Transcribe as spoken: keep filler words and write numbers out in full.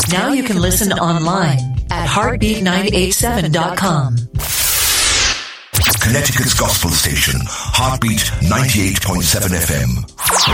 Now you can listen online at heartbeat nine eight seven dot com. Connecticut's gospel station, Heartbeat ninety-eight point seven F M.